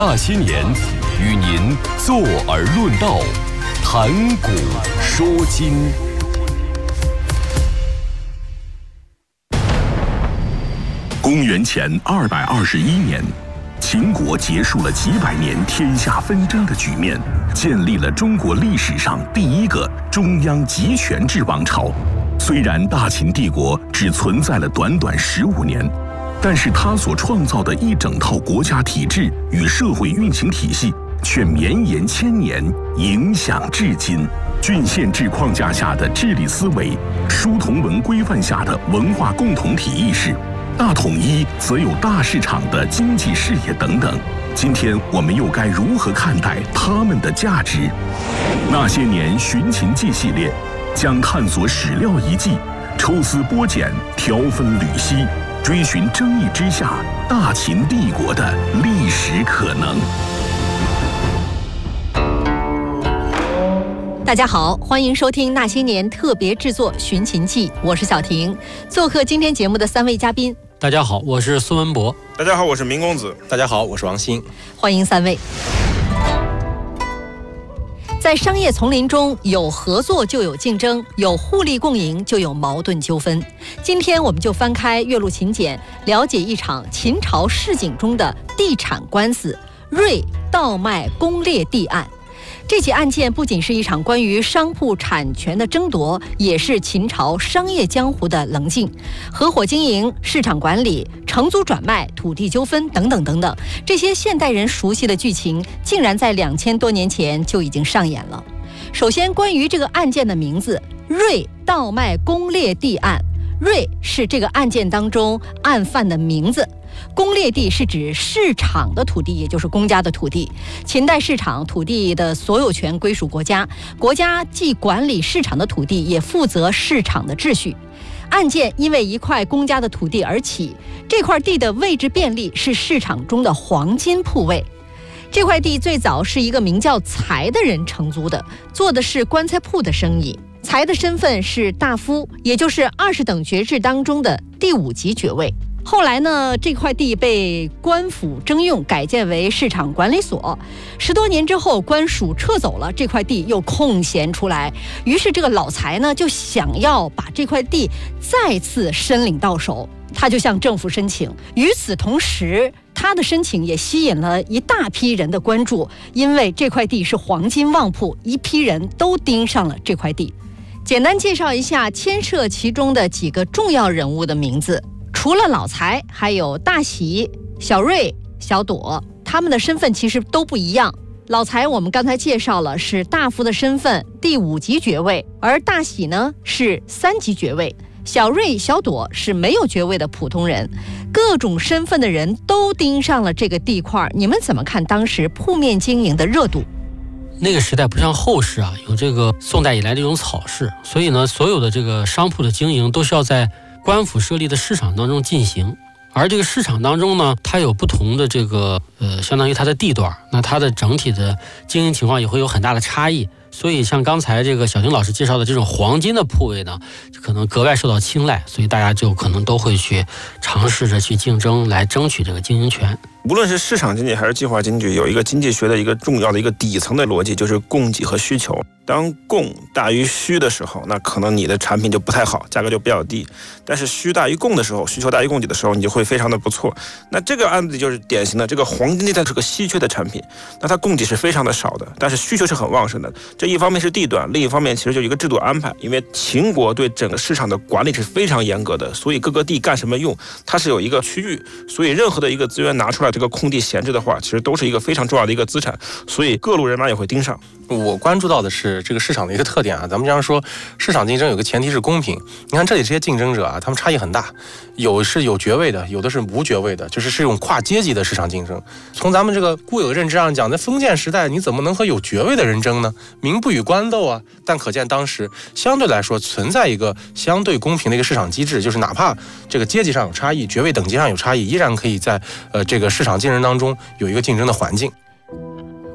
那些年，与您坐而论道，谈古说今。公元前221年，秦国结束了几百年天下纷争的局面，建立了中国历史上第一个中央集权制王朝。虽然大秦帝国只存在了短短15年，但是他所创造的一整套国家体制与社会运行体系却绵延千年，影响至今。郡县制框架下的治理思维，书同文规范下的文化共同体意识，大统一则有大市场的经济事业等等。今天我们又该如何看待他们的价值？那些年寻秦记系列将探索史料遗迹，抽丝剥茧，挑分缕析，追寻争议之下大秦帝国的历史可能。 大家好，欢迎收听那些年特别制作《寻秦记》，我是小婷。做客今天节目的3位嘉宾， 大家好，我是苏文博。 大家好，我是明公子。 大家好，我是王鑫。 欢迎3位。在商业丛林中，有合作就有竞争，有互利共赢就有矛盾纠纷。今天我们就翻开岳麓秦简，了解一场秦朝市井中的地产官司——芮倒卖公列地案。这起案件不仅是一场关于商铺产权的争夺，也是秦朝商业江湖的棱镜，合伙经营、市场管理、承租转卖、土地纠纷等等等等，这些现代人熟悉的剧情，竟然在2000多年前就已经上演了。首先，关于这个案件的名字——芮倒卖公列地案，芮是这个案件当中案犯的名字。公列地是指市场的土地，也就是公家的土地。秦代市场土地的所有权归属国家，国家既管理市场的土地，也负责市场的秩序。案件因为一块公家的土地而起，这块地的位置便利，是市场中的黄金铺位。这块地最早是一个名叫财的人承租的，做的是棺材铺的生意。财的身份是大夫，也就是20等爵制当中的第5级爵位。后来呢，这块地被官府征用，改建为市场管理所。10多年之后，官署撤走了这块地，又空闲出来。于是这个老财呢，就想要把这块地再次申领到手，他就向政府申请。与此同时，他的申请也吸引了一大批人的关注，因为这块地是黄金旺铺，一批人都盯上了这块地。简单介绍一下牵涉其中的几个重要人物的名字。除了老财，还有大喜、小芮、小朵，他们的身份其实都不一样。老财我们刚才介绍了，是大夫的身份，第5级爵位，而大喜呢是3级爵位，小芮、小朵是没有爵位的普通人。各种身份的人都盯上了这个地块，你们怎么看当时铺面经营的热度？ 那个时代不像后世啊，有这个宋代以来这种草市，所以呢，所有的这个商铺的经营都是要在官府设立的市场当中进行，而这个市场当中呢，它有不同的这个相当于它的地段，那它的整体的经营情况也会有很大的差异。所以像刚才这个小婷老师介绍的这种黄金的铺位呢，可能格外受到青睐，所以大家就可能都会去尝试着去竞争，来争取这个经营权。 无论是市场经济还是计划经济，有一个经济学的一个重要的一个底层的逻辑，就是供给和需求。当供大于需的时候，那可能你的产品就不太好，价格就比较低。但是需大于供的时候，需求大于供给的时候，你就会非常的不错。那这个案子就是典型的，这个黄金地带是个稀缺的产品，那它供给是非常的少的，但是需求是很旺盛的。这一方面是地段，另一方面其实就一个制度安排，因为秦国对整个市场的管理是非常严格的，所以各个地干什么用，它是有一个区域，所以任何的一个资源拿出来，这个空地闲置的话，其实都是一个非常重要的一个资产，所以各路人马也会盯上。 我关注到的是这个市场的一个特点啊，咱们经常说市场竞争有个前提是公平。你看这里这些竞争者啊，他们差异很大，有是有爵位的，有的是无爵位的，就是这种跨阶级的市场竞争。从咱们这个固有的认知上讲，在封建时代你怎么能和有爵位的人争呢？民不与官斗啊。但可见当时相对来说存在一个相对公平的一个市场机制，就是哪怕这个阶级上有差异，爵位等级上有差异，依然可以在这个市场竞争当中有一个竞争的环境。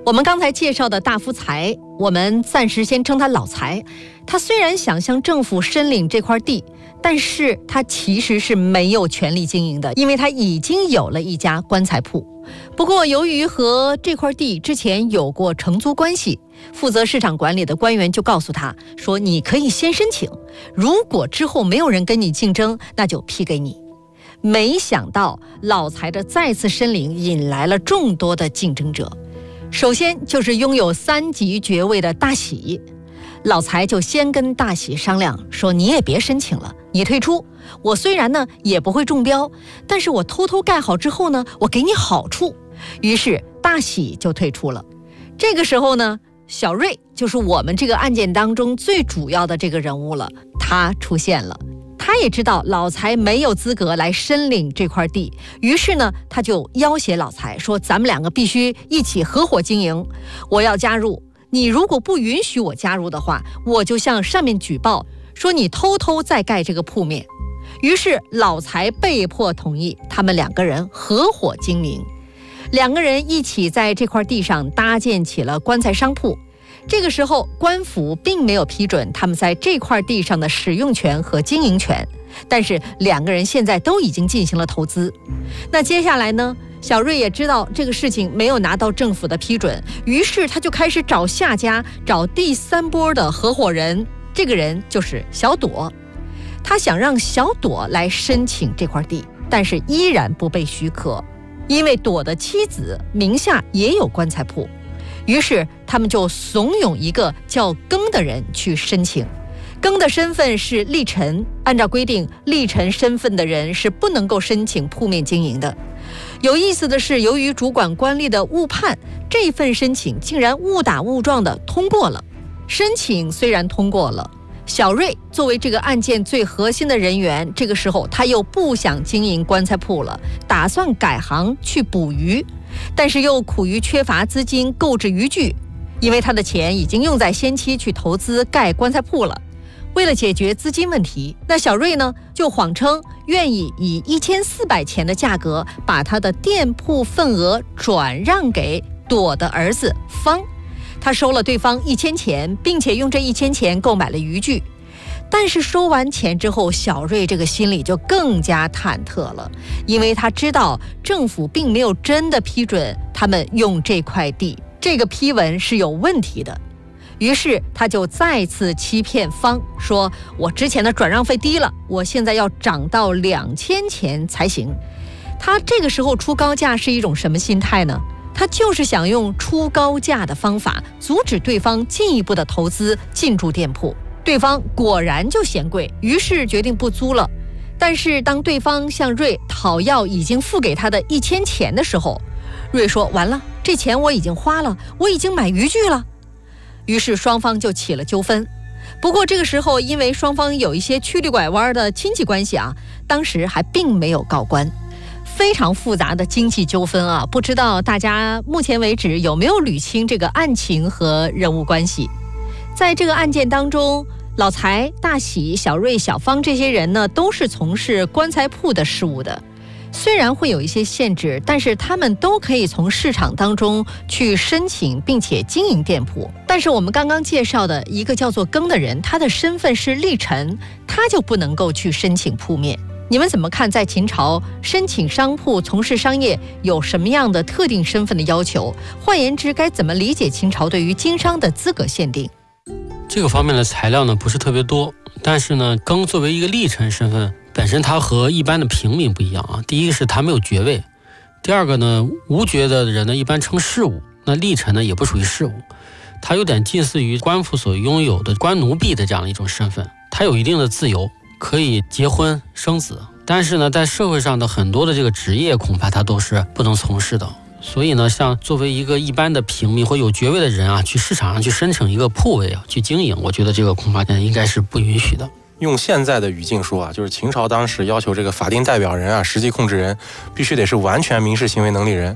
我们刚才介绍的大夫财，我们暂时先称他老财，他虽然想向政府申领这块地，但是他其实是没有权利经营的，因为他已经有了一家棺材铺。不过由于和这块地之前有过承租关系，负责市场管理的官员就告诉他说，你可以先申请，如果之后没有人跟你竞争，那就批给你。没想到老财的再次申领引来了众多的竞争者，首先就是拥有3级爵位的大喜。老财就先跟大喜商量说，你也别申请了，你退出，我虽然呢也不会中标，但是我偷偷盖好之后呢，我给你好处。于是大喜就退出了。这个时候呢，小瑞就是我们这个案件当中最主要的这个人物了，他出现了。他也知道老财没有资格来申领这块地，于是呢，他就要挟老财说，咱们2个必须一起合伙经营，我要加入，你如果不允许我加入的话，我就向上面举报说你偷偷在盖这个铺面。于是老财被迫同意，他们2个人合伙经营，2个人一起在这块地上搭建起了棺材商铺。这个时候官府并没有批准他们在这块地上的使用权和经营权，但是2个人现在都已经进行了投资。那接下来呢，小瑞也知道这个事情没有拿到政府的批准，于是他就开始找下家，找第3波的合伙人，这个人就是小朵。他想让小朵来申请这块地，但是依然不被许可，因为朵的妻子名下也有棺材铺。于是他们就怂恿一个叫庚的人去申请。庚的身份是吏臣，按照规定，吏臣身份的人是不能够申请铺面经营的。有意思的是，由于主管官吏的误判，这份申请竟然误打误撞的通过了。申请虽然通过了，小瑞作为这个案件最核心的人员，这个时候他又不想经营棺材铺了，打算改行去捕鱼，但是又苦于缺乏资金购置渔具，因为他的钱已经用在先期去投资盖棺材铺了。为了解决资金问题，那小瑞呢就谎称愿意以1400钱的价格把他的店铺份额转让给朵的儿子方。他收了对方1000钱，并且用这1000钱购买了渔具。但是收完钱之后，小瑞这个心里就更加忐忑了，因为他知道政府并没有真的批准他们用这块地，这个批文是有问题的。于是他就再次欺骗方，说我之前的转让费低了，我现在要涨到2000钱才行。他这个时候出高价是一种什么心态呢？他就是想用出高价的方法阻止对方进一步的投资进驻店铺。对方果然就嫌贵，于是决定不租了。但是当对方向瑞讨要已经付给他的1000钱的时候，瑞说完了，这钱我已经花了，我已经买渔具了。于是双方就起了纠纷。不过这个时候因为双方有一些曲里拐弯的亲戚关系啊，当时还并没有告官。非常复杂的经济纠纷啊，不知道大家目前为止有没有捋清这个案情和人物关系。在这个案件当中，老财、大喜、小瑞、小芳这些人呢，都是从事棺材铺的事务的。虽然会有一些限制，但是他们都可以从市场当中去申请并且经营店铺。但是我们刚刚介绍的一个叫做庚的人，他的身份是吏臣，他就不能够去申请铺面。你们怎么看，在秦朝申请商铺从事商业有什么样的特定身份的要求？换言之，该怎么理解秦朝对于经商的资格限定？ 这个方面的材料呢不是特别多，但是呢，庚作为一个吏臣身份，本身他和一般的平民不一样啊。第一个是他没有爵位，第二个呢，无爵的人呢一般称士务，那吏臣呢也不属于士务，他有点近似于官府所拥有的官奴婢的这样的一种身份，他有一定的自由，可以结婚生子，但是呢，在社会上的很多的这个职业恐怕他都是不能从事的。所以呢，像作为一个一般的平民或有爵位的人啊，去市场上去申请一个铺位啊，去经营，我觉得这个恐怕应该是不允许的。 用现在的语境说啊，就是秦朝当时要求这个法定代表人啊，实际控制人必须得是完全民事行为能力人。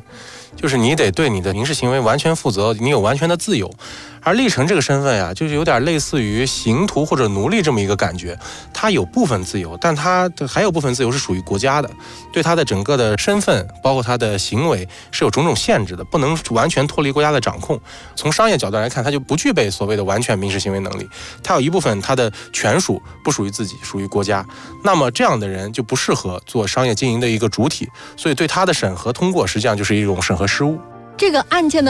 就是你得对你的民事行为完全负责，你有完全的自由。而历臣这个身份呀，就是有点类似于刑徒或者奴隶这么一个感觉，他有部分自由，但他还有部分自由是属于国家的，对他的整个的身份，包括他的行为是有种种限制的，不能完全脱离国家的掌控。从商业角度来看，他就不具备所谓的完全民事行为能力，他有一部分他的权属不属于自己，属于国家。那么这样的人就不适合做商业经营的一个主体，所以对他的审核通过实际上就是一种审核失误。 这个案件的